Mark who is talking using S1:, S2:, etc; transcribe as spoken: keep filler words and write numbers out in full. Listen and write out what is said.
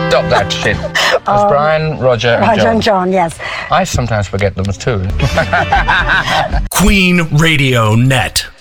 S1: Stop that shit. It was
S2: Um,
S1: Brian, Roger, and
S2: Roger
S1: John.
S2: and John, yes.
S1: I sometimes forget them too.
S3: Queen Radio Net.